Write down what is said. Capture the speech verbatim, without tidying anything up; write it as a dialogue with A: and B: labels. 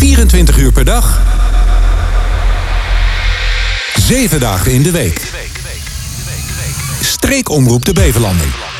A: vierentwintig uur per dag, zeven dagen in de week. Streekomroep de Beverlanden.